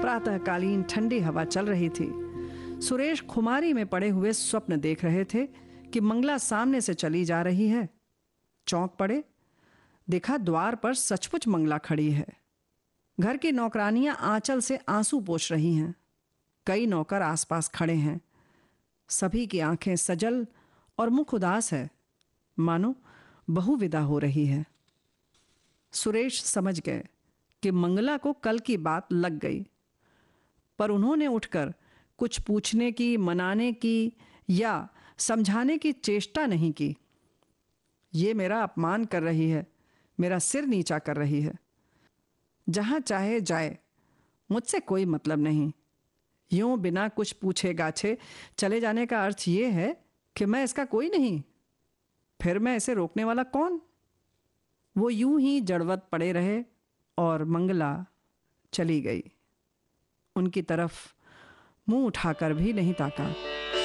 प्रातःकालीन ठंडी हवा चल रही थी। सुरेश खुमारी में पड़े हुए स्वप्न देख रहे थे कि मंगला सामने से चली जा रही है। चौंक पड़े, देखा द्वार पर सचमुच मंगला खड़ी है। घर की नौकरानियां आंचल से आंसू पोंछ रही हैं। कई नौकर आसपास खड़े हैं। सभी की आंखें सजल और मुख उदास है, मानो बहू विदा हो रही है। सुरेश समझ गए कि मंगला को कल की बात लग गई, पर उन्होंने उठकर कुछ पूछने की, मनाने की या समझाने की चेष्टा नहीं की। ये मेरा अपमान कर रही है, मेरा सिर नीचा कर रही है। जहां चाहे जाए, मुझसे कोई मतलब नहीं। यूं बिना कुछ पूछे गाछे चले जाने का अर्थ ये है कि मैं इसका कोई नहीं। फिर मैं इसे रोकने वाला कौन? वो यूं ही जड़वत पड़े रहे और मंगला चली गई। उनकी तरफ मुंह उठाकर भी नहीं ताका।